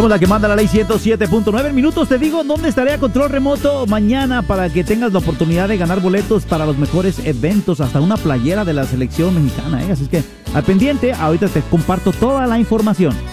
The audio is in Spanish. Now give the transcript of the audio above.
Somos la que manda la ley 107.9. En minutos te digo dónde estaré a control remoto mañana para que tengas la oportunidad de ganar boletos para los mejores eventos, hasta una playera de la selección mexicana, ¿eh? Así es que al pendiente, ahorita te comparto toda la información.